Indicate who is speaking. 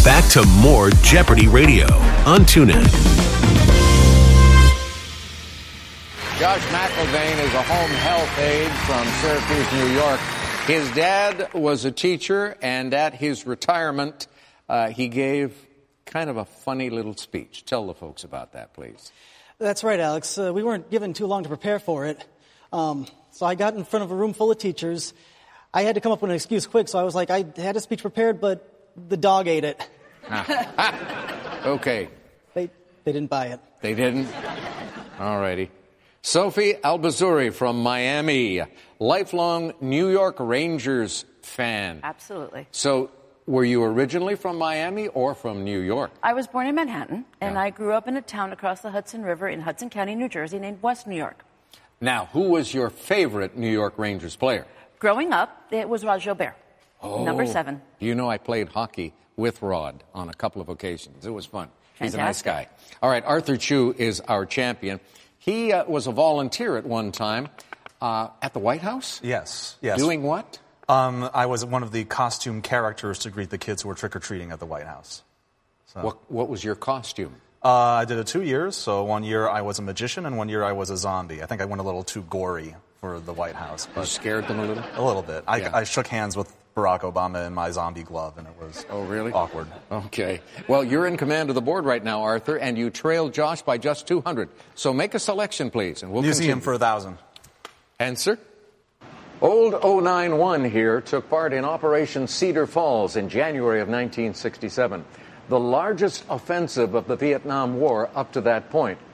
Speaker 1: Back to more Jeopardy Radio on TuneIn.
Speaker 2: Josh McElvain is a home health aide from Syracuse, New York. His dad was a teacher, and at his retirement, he gave kind of a funny little speech. Tell the folks about that, please.
Speaker 3: That's right, Alex. We weren't given too long to prepare for it. So I got in front of a room full of teachers. I had to come up with an excuse quick, so I was like, I had a speech prepared, but the dog ate it.
Speaker 2: Okay.
Speaker 3: They didn't buy it.
Speaker 2: They didn't? All righty. Sophie Albazuri from Miami, lifelong New York Rangers fan.
Speaker 4: Absolutely.
Speaker 2: So, were you originally from Miami or from New York?
Speaker 4: I was born in Manhattan, and I grew up in a town across the Hudson River in Hudson County, New Jersey, named West New York.
Speaker 2: Now, who was your favorite New York Rangers player?
Speaker 4: Growing up, it was Rod Gilbert, number 7.
Speaker 2: You know, I played hockey with Rod on a couple of occasions. It was fun. He's a nice
Speaker 4: Fantastic.
Speaker 2: guy. All right, Arthur Chu is our champion. He was a volunteer at one time at the White House?
Speaker 5: Yes.
Speaker 2: Doing what?
Speaker 5: I was one of the costume characters to greet the kids who were trick-or-treating at the White House. So.
Speaker 2: What was your costume?
Speaker 5: I did it 2 years. So 1 year I was a magician and 1 year I was a zombie. I think I went a little too gory for the White House.
Speaker 2: You scared them a little?
Speaker 5: A little bit. I shook hands with Barack Obama in my zombie glove, and it was awkward.
Speaker 2: Okay. Well, you're in command of the board right now, Arthur, and you trail Josh by just 200. So make a selection, please, and we'll
Speaker 5: Museum for 1,000.
Speaker 2: Answer? Old 091 here took part in Operation Cedar Falls in January of 1967, the largest offensive of the Vietnam War up to that point.